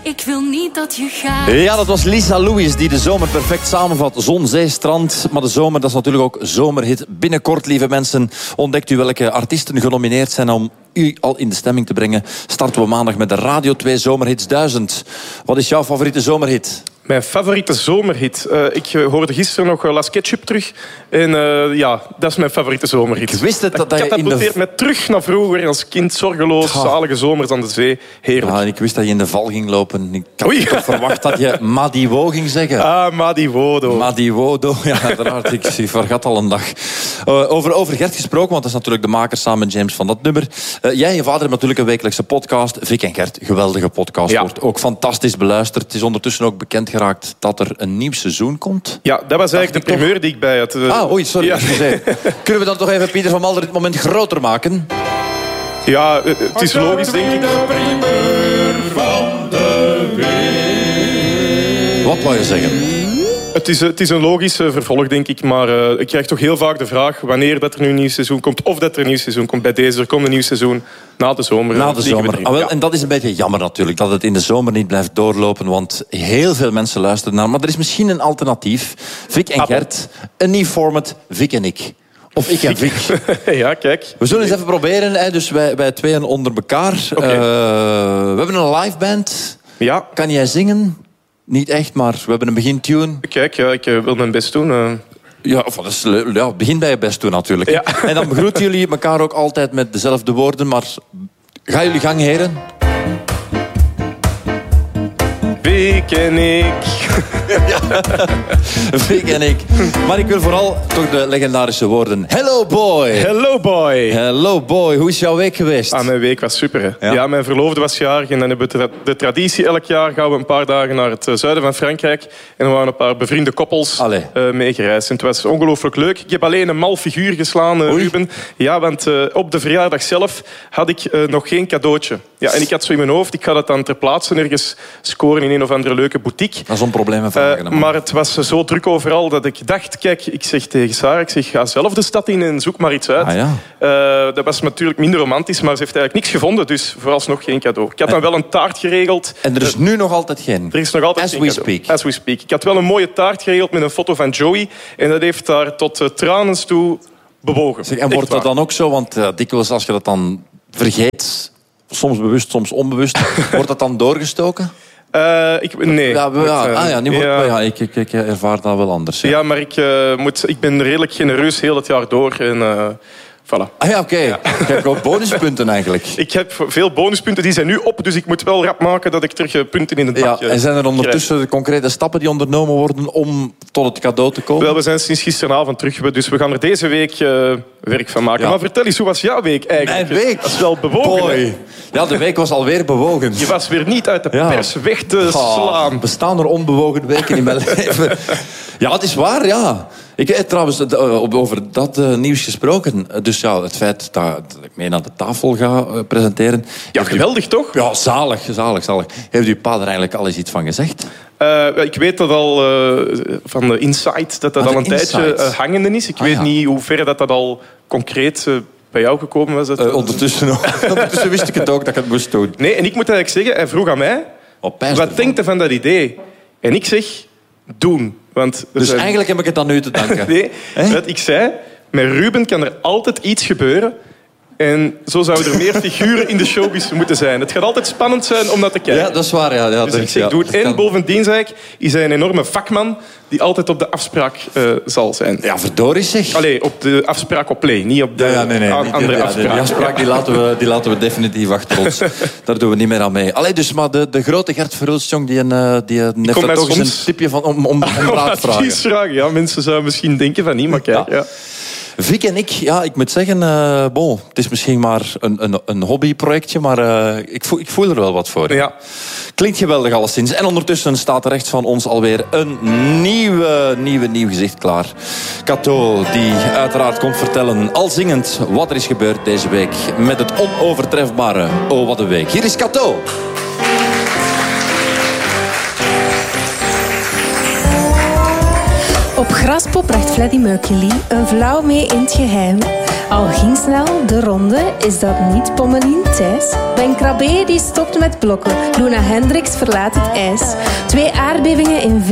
Ik wil niet dat je gaat. Ja, dat was Lisa Lewis die de zomer perfect samenvat. Zon, zee, strand. Maar de zomer, dat is natuurlijk ook zomerhit. Binnenkort, lieve mensen, ontdekt u welke artiesten genomineerd zijn om u al in de stemming te brengen. Starten we maandag met de Radio 2 Zomerhits 1000. Wat is jouw favoriete zomerhit? Mijn favoriete zomerhit. Ik hoorde gisteren nog Las Ketchup terug. En ja, dat is mijn favoriete zomerhit. Ik wist het, dat je catapulteert mij terug naar vroeger als kind. Zorgeloos, zalige zomers aan de zee. Heerlijk. Ja, en ik wist dat je in de val ging lopen. Ik had toch verwacht dat je Madiwo ging zeggen. Ah, Madiwodo. Madiwodo, ja, uiteraard. Ik vergat al een dag. Over Gert gesproken, want dat is natuurlijk de maker samen met James van dat nummer. Jij en je vader hebben natuurlijk een wekelijkse podcast. Vic en Gert, geweldige podcast. Ja. Wordt ook fantastisch beluisterd. Het is ondertussen ook bekend geraakt dat er een nieuw seizoen komt. Ja, dat was eigenlijk de primeur die ik bij had. Oei, sorry. Ja. Kunnen we dan toch even Pieter van Malder dit moment groter maken? Ja, het is logisch, denk ik. De primeur van de week. Wat wou je zeggen? Het is een logisch vervolg, denk ik. Maar ik krijg toch heel vaak de vraag wanneer dat er nu een nieuw seizoen komt. Of dat er een nieuw seizoen komt. Bij deze, er komt een nieuw seizoen na de zomer. Na de zomer. Ja. En dat is een beetje jammer natuurlijk, dat het in de zomer niet blijft doorlopen. Want heel veel mensen luisteren naar. Maar er is misschien een alternatief. Vic en Gert, een nieuw format, Vic en ik. Of ik en Vic. Ja, kijk. We zullen eens even proberen. Hè. Dus wij tweeën onder elkaar. Okay. We hebben een live band. Ja. Kan jij zingen? Niet echt, maar we hebben een begintune. Kijk, ja, ik wil mijn best doen. Ja, dat is ja, begin bij je best doen natuurlijk. Ja. En dan begroeten jullie elkaar ook altijd met dezelfde woorden. Maar ga jullie gang, heren. Vic en ik. Vic en ik. Maar ik wil vooral toch de legendarische woorden. Hello boy. Hello boy. Hello boy. Hoe is jouw week geweest? Ah, mijn week was super. Hè? Ja, mijn verloofde was jarig en dan hebben we de traditie. Elk jaar gaan we een paar dagen naar het zuiden van Frankrijk. En er waren een paar bevriende koppels meegereisd. En het was ongelooflijk leuk. Ik heb alleen een mal figuur geslaan, Ruben. Ja, want op de verjaardag zelf had ik nog geen cadeautje. Ja, en ik had zo in mijn hoofd, ik ga dat dan ter plaatse ergens scoren in een of andere leuke boutique. Dat is onprobleem vragen. Maar het was zo druk overal dat ik dacht, kijk, ik zeg tegen Sarah, ik zeg, ga zelf de stad in en zoek maar iets uit. Ah, ja. Dat was natuurlijk minder romantisch, maar ze heeft eigenlijk niks gevonden, dus vooralsnog geen cadeau. Ik had dan wel een taart geregeld. En er is nu nog altijd geen? Er is nog altijd geen cadeau. As we speak. Ik had wel een mooie taart geregeld met een foto van Joey en dat heeft daar tot tranen toe bewogen. Zeg, en wordt dat dan ook zo, want dikwijls als je dat dan vergeet, soms bewust, soms onbewust, wordt dat dan doorgestoken? Nee. Ik ervaar dat wel anders. Ja, maar ik ben redelijk genereus heel het jaar door. En, voilà. Ah ja, oké. Je hebt ook bonuspunten eigenlijk. Ik heb veel bonuspunten, die zijn nu op. Dus ik moet wel rap maken dat ik terug punten in het bakje en zijn er ondertussen concrete stappen die ondernomen worden om tot het cadeau te komen? Wel, we zijn sinds gisteravond terug. Dus we gaan er deze week werk van maken. Ja. Maar vertel eens, hoe was jouw week eigenlijk? Mijn week? Dat is wel bewogen. Boy. Ja, de week was alweer bewogen. Je was weer niet uit de pers weg te slaan. Bestaan er onbewogen weken in mijn leven? Ja, het is waar, ja. Ik heb trouwens over dat nieuws gesproken. Dus ja, het feit dat ik mee naar de tafel ga presenteren. Ja, geweldig toch? Ja, zalig. Heeft uw pa er eigenlijk al eens iets van gezegd? Ik weet dat al van de Insight, dat al een tijdje hangende is. Ik weet niet hoe ver dat al concreet bij jou gekomen was. Ondertussen wist ik het ook dat ik het moest doen. Nee, en ik moet eigenlijk zeggen, hij vroeg aan mij, wat denkt hij van dat idee? En ik zeg, doen. Want dus eigenlijk heb ik het dan nu te danken. Nee, wat ik zei, met Ruben kan er altijd iets gebeuren. En zo zouden er meer figuren in de showbiz moeten zijn. Het gaat altijd spannend zijn om dat te kijken. Ja, dat is waar. Ja, dus ik zeg, doe het. En bovendien zei ik, is hij een enorme vakman die altijd op de afspraak zal zijn. Ja, verdorie zeg. Allee, op de afspraak op play, niet op de andere afspraak. Die afspraak die laten we definitief achter ons. Daar doen we niet meer aan mee. Allee, dus maar de grote Gert Verhulstjong die heeft er toch eens een tipje van om raad vragen. Ja, mensen zouden misschien denken van niet, maar kijk. Ja. Vic en ik moet zeggen, het is misschien maar een hobbyprojectje, maar ik voel er wel wat voor. Ja. Klinkt geweldig alleszins. En ondertussen staat er rechts van ons alweer een nieuw gezicht klaar. Kato, die uiteraard komt vertellen, al zingend, wat er is gebeurd deze week met het onovertrefbare Oh, wat een week. Hier is Kato. Op Graspop bracht Freddie Mercury een vrouw mee in het geheim. Al ging snel de ronde, is dat niet Pommelien Thijs? Ben Krabbe die stopt met blokken, Luna Hendricks verlaat het ijs. 2 aardbevingen in